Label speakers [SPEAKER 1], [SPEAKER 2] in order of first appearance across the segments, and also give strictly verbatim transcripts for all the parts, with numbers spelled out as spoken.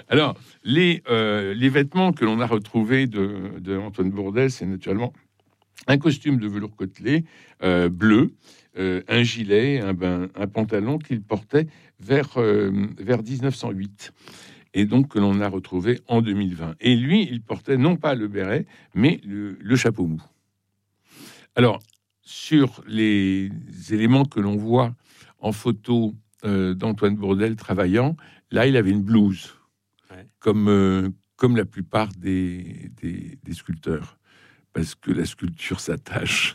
[SPEAKER 1] Alors, les, euh, les vêtements que l'on a retrouvés de, de Antoine Bourdelle, c'est naturellement un costume de velours côtelé euh, bleu, euh, un gilet, un, ben, un pantalon qu'il portait vers, euh, vers dix-neuf cent huit. Et donc que l'on a retrouvé en deux mille vingt. Et lui, il portait non pas le béret, mais le, le chapeau mou. Alors, sur les éléments que l'on voit en photo euh, d'Antoine Bourdelle travaillant, là, il avait une blouse, ouais. comme, euh, comme la plupart des, des, des sculpteurs, parce que la sculpture s'attache.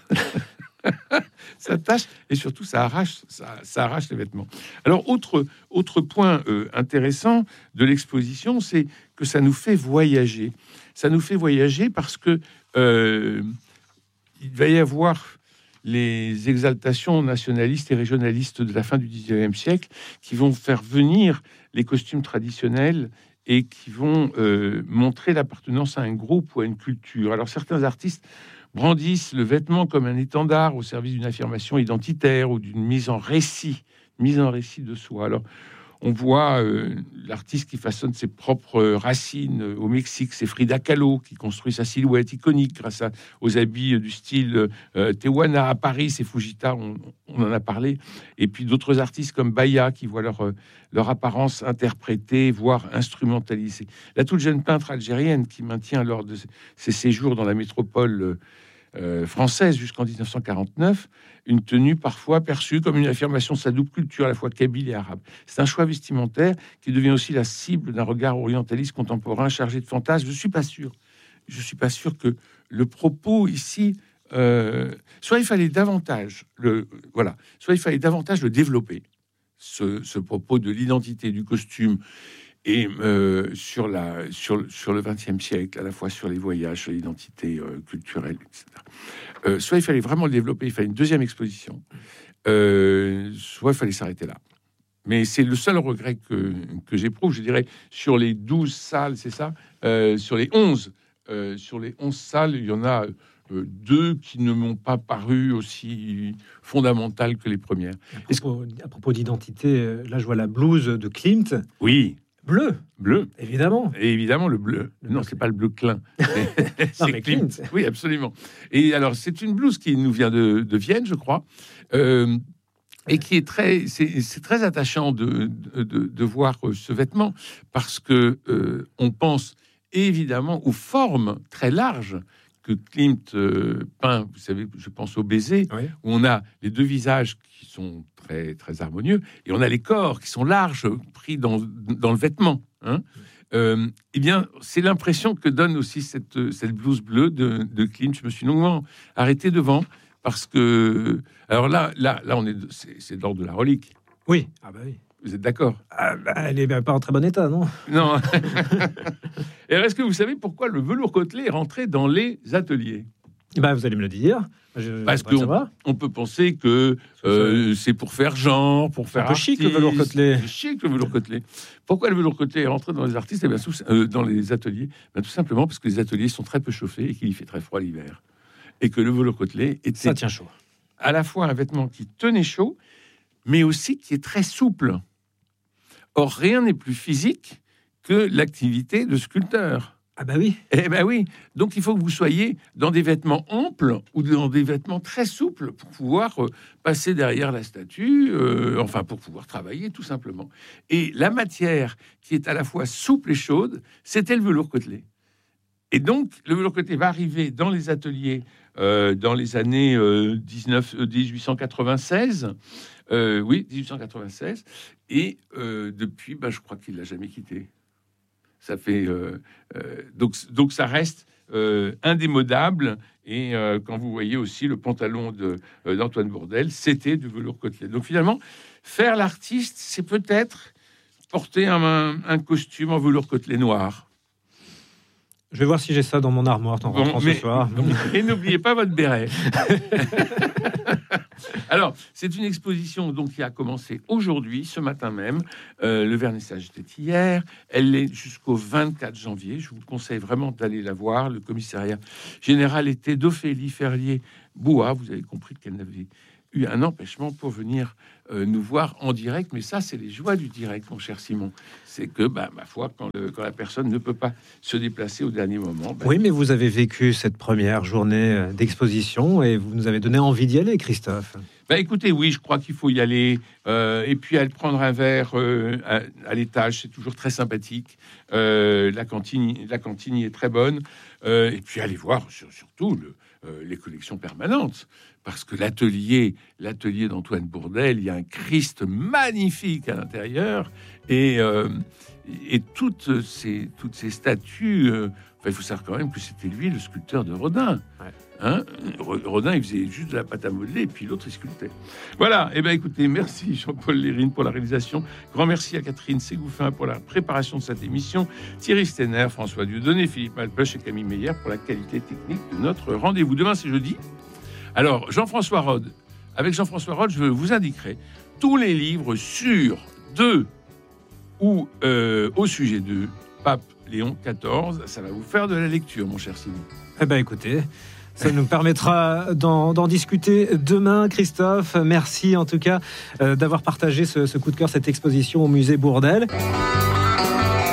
[SPEAKER 1] Ça tâche et surtout ça arrache, ça, ça arrache les vêtements. Alors autre autre point euh, intéressant de l'exposition, c'est que ça nous fait voyager. Ça nous fait voyager parce que euh, il va y avoir les exaltations nationalistes et régionalistes de la fin du dix-neuvième siècle qui vont faire venir les costumes traditionnels et qui vont euh, montrer l'appartenance à un groupe ou à une culture. Alors certains artistes brandissent le vêtement comme un étendard au service d'une affirmation identitaire ou d'une mise en récit, mise en récit de soi. Alors, on voit euh, l'artiste qui façonne ses propres racines au Mexique, c'est Frida Kahlo qui construit sa silhouette iconique grâce à, aux habits du style euh, Tehuana. À Paris, c'est Fujita, on, on en a parlé. Et puis d'autres artistes comme Baya qui voient leur, leur apparence interprétée, voire instrumentalisée. La toute jeune peintre algérienne qui maintient lors de ses séjours dans la métropole Euh, française jusqu'en dix-neuf cent quarante-neuf, une tenue parfois perçue comme une affirmation de sa double culture, à la fois kabyle et arabe. C'est un choix vestimentaire qui devient aussi la cible d'un regard orientaliste contemporain chargé de fantasmes. Je suis pas sûr, je suis pas sûr que le propos ici, euh, soit il fallait davantage le, voilà, soit il fallait davantage le développer, ce, ce propos de l'identité du costume. Et euh, sur, la, sur, sur le vingtième siècle, à la fois sur les voyages, sur l'identité euh, culturelle, et cetera. Euh, soit il fallait vraiment le développer, il fallait une deuxième exposition, euh, soit il fallait s'arrêter là. Mais c'est le seul regret que, que j'éprouve, je dirais, sur les douze salles, c'est ça, euh, sur les onze, euh, sur les onze salles, il y en a euh, deux qui ne m'ont pas paru aussi fondamentales que les premières.
[SPEAKER 2] À propos, à propos d'identité, là je vois la blouse de Klimt.
[SPEAKER 1] Oui.
[SPEAKER 2] Bleu,
[SPEAKER 1] bleu,
[SPEAKER 2] évidemment.
[SPEAKER 1] Et évidemment, le bleu.
[SPEAKER 2] Le
[SPEAKER 1] non,
[SPEAKER 2] bleu.
[SPEAKER 1] c'est pas le bleu Klein.
[SPEAKER 2] C'est Klimt. Klimt.
[SPEAKER 1] Oui, absolument. Et alors, c'est une blouse qui nous vient de, de Vienne, je crois, euh, et qui est très, c'est, c'est très attachant de, de, de voir ce vêtement parce que euh, on pense évidemment aux formes très larges que Klimt euh, peint. Vous savez, je pense au baiser,
[SPEAKER 2] oui.
[SPEAKER 1] Où on a les deux visages qui sont très très harmonieux et on a les corps qui sont larges pris dans dans le vêtement. Hein. Euh, eh bien, c'est l'impression que donne aussi cette cette blouse bleue de, de Klimt. Je me suis longuement arrêté devant parce que alors là là là on est c'est, c'est de l'ordre de la relique.
[SPEAKER 2] Oui. Ah bah oui.
[SPEAKER 1] Vous êtes d'accord?
[SPEAKER 2] Ah bah, elle est pas en très bon état, non?
[SPEAKER 1] Non. Et alors, est-ce que vous savez pourquoi le velours côtelé est rentré dans les ateliers?
[SPEAKER 2] Bah, vous allez me le dire. Je,
[SPEAKER 1] Parce qu'on on peut penser que euh, c'est pour faire genre, pour faire
[SPEAKER 2] un peu chic le velours côtelé.
[SPEAKER 1] C'est chic le velours côtelé. Pourquoi le velours côtelé est rentré dans les artistes? Eh bien, euh, dans les ateliers, ben, tout simplement parce que les ateliers sont très peu chauffés et qu'il y fait très froid l'hiver. Et que le velours côtelé était
[SPEAKER 2] ça tient chaud.
[SPEAKER 1] À la fois un vêtement qui tenait chaud, mais aussi qui est très souple. Or, rien n'est plus physique que l'activité de sculpteur.
[SPEAKER 2] Ah bah oui.
[SPEAKER 1] Eh ben oui. Donc, il faut que vous soyez dans des vêtements amples ou dans des vêtements très souples pour pouvoir euh, passer derrière la statue, euh, enfin, pour pouvoir travailler, tout simplement. Et la matière qui est à la fois souple et chaude, c'était le velours côtelé. Et donc, le velours côtelé va arriver dans les ateliers euh, dans les années euh, dix-neuf, euh, dix-huit cent quatre-vingt-seize. Euh, oui, dix-huit cent quatre-vingt-seize. Et euh, depuis, bah, je crois qu'il l'a jamais quitté. Ça fait euh, euh, donc donc ça reste euh, indémodable. Et euh, quand vous voyez aussi le pantalon de euh, d'Antoine Bourdelle, c'était du velours côtelé. Donc finalement, faire l'artiste, c'est peut-être porter un, un, un costume en velours côtelé noir.
[SPEAKER 2] Je vais voir si j'ai ça dans mon armoire en rentrant
[SPEAKER 1] bon, mais,
[SPEAKER 2] ce soir.
[SPEAKER 1] Et n'oubliez pas votre béret. Alors, c'est une exposition donc qui a commencé aujourd'hui, ce matin même. Euh, le vernissage était hier. Elle est jusqu'au vingt-quatre janvier. Je vous conseille vraiment d'aller la voir. Le commissariat général était d'Ophélie Ferlier-Boua. Vous avez compris qu'elle n'avait eu un empêchement pour venir euh, nous voir en direct. Mais ça, c'est les joies du direct, mon cher Simon. C'est que, bah, ma foi, quand, le, quand la personne ne peut pas se déplacer au dernier moment... Bah,
[SPEAKER 2] oui, mais vous avez vécu cette première journée d'exposition et vous nous avez donné envie d'y aller, Christophe.
[SPEAKER 1] Bah, écoutez, oui, je crois qu'il faut y aller. Euh, et puis, aller prendre un verre euh, à, à l'étage, c'est toujours très sympathique. Euh, la cantine, la cantine y est très bonne. Euh, et puis, aller voir sur, surtout le, euh, les collections permanentes. Parce que l'atelier, l'atelier d'Antoine Bourdelle, il y a un Christ magnifique à l'intérieur. Et, euh, et toutes, ces, toutes ces statues... Euh, enfin, il faut savoir quand même que c'était lui, le sculpteur de Rodin. Ouais. Hein, Rodin, il faisait juste de la pâte à modeler, et puis l'autre, il sculptait. Voilà, et eh bien écoutez, merci Jean-Paul Lérine pour la réalisation. Grand merci à Catherine Ségouffin pour la préparation de cette émission. Thierry Stenner, François Dieudonné, Philippe Malpeuch et Camille Meyer pour la qualité technique de notre rendez-vous. Demain, c'est jeudi. Alors, Jean-François Rode, avec Jean-François Rode, je vous indiquerai tous les livres sur, de ou euh, au sujet de Pape Léon quatorze. Ça va vous faire de la lecture, mon cher Simon.
[SPEAKER 2] Eh bien, écoutez... Ça nous permettra d'en, d'en discuter demain, Christophe. Merci en tout cas euh, d'avoir partagé ce, ce coup de cœur, cette exposition au musée Bourdelle.